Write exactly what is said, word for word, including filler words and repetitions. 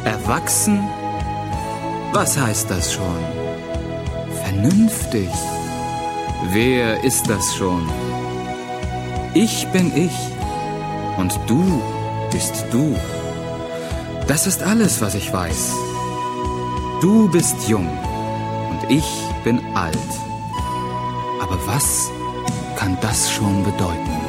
Erwachsen? Was heißt das schon? Vernünftig? Wer ist das schon? Ich bin ich und du bist du. Das ist alles, was ich weiß. Du bist jung und ich bin alt. Aber was kann das schon bedeuten?